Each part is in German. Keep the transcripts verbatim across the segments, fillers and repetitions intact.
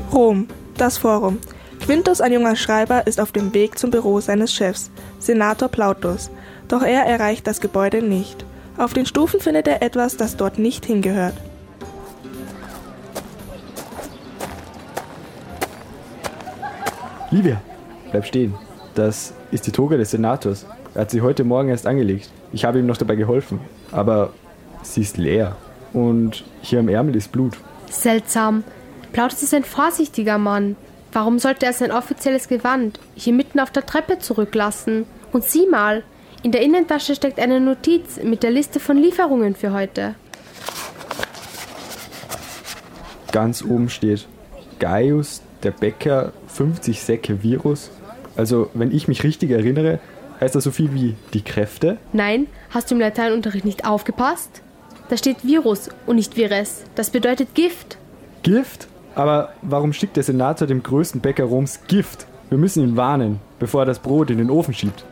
Rom, das Forum. Quintus, ein junger Schreiber, ist auf dem Weg zum Büro seines Chefs, Senator Plautus. Doch er erreicht das Gebäude nicht. Auf den Stufen findet er etwas, das dort nicht hingehört. Livia, bleib stehen. Das ist die Toga des Senators. Er hat sie heute Morgen erst angelegt. Ich habe ihm noch dabei geholfen. Aber sie ist leer. Und hier am Ärmel ist Blut. Seltsam. Plautus ist ein vorsichtiger Mann. Warum sollte er sein offizielles Gewand hier mitten auf der Treppe zurücklassen? Und sieh mal, in der Innentasche steckt eine Notiz mit der Liste von Lieferungen für heute. Ganz oben steht Gaius, der Bäcker, fünfzig Säcke Virus. Also, wenn ich mich richtig erinnere, heißt das so viel wie die Kräfte? Nein, hast du im Lateinunterricht nicht aufgepasst? Da steht Virus und nicht Vires. Das bedeutet Gift. Gift? Aber warum schickt der Senator dem größten Bäcker Roms Gift? Wir müssen ihn warnen, bevor er das Brot in den Ofen schiebt.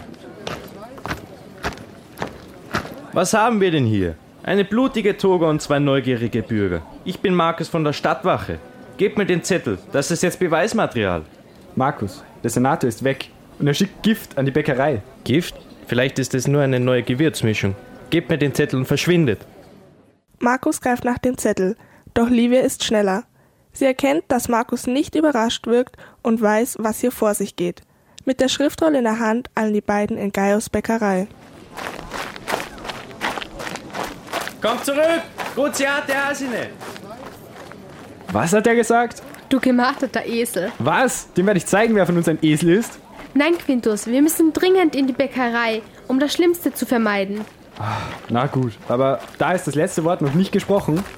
Was haben wir denn hier? Eine blutige Toga und zwei neugierige Bürger. Ich bin Markus von der Stadtwache. Gebt mir den Zettel, das ist jetzt Beweismaterial. Markus, der Senator ist weg und er schickt Gift an die Bäckerei. Gift? Vielleicht ist es nur eine neue Gewürzmischung. Gebt mir den Zettel und verschwindet. Markus greift nach dem Zettel, doch Livia ist schneller. Sie erkennt, dass Markus nicht überrascht wirkt und weiß, was hier vor sich geht. Mit der Schriftrolle in der Hand eilen die beiden in Gaius' Bäckerei. Kommt zurück! Cruciate Asine! Was hat er gesagt? Du gemarterter Esel. Was? Dem werde ich zeigen, wer von uns ein Esel ist. Nein, Quintus, wir müssen dringend in die Bäckerei, um das Schlimmste zu vermeiden. Na gut, aber da ist das letzte Wort noch nicht gesprochen.